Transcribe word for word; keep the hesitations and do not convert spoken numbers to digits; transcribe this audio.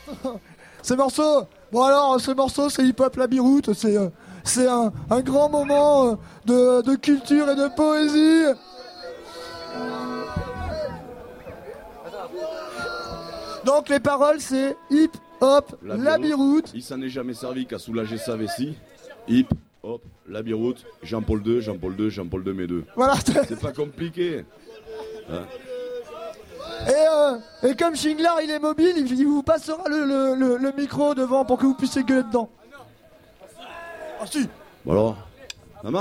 Ce morceau, bon alors, ce morceau, c'est Hip Hop La Biroute, c'est, euh, c'est un, un grand moment euh, de, de culture et de poésie. Donc les paroles, c'est Hip Hop La Biroute. Il s'en est jamais servi qu'à soulager sa vessie. Hip Hop La Biroute, Jean-Paul deux, Jean-Paul deux, Jean-Paul deux, mes deux. Voilà. C'est pas compliqué. Hein. Et, euh, et comme Shingler il est mobile, il, il vous passera le, le, le, le micro devant pour que vous puissiez gueuler dedans. Ah si. Bon alors, ça marche ?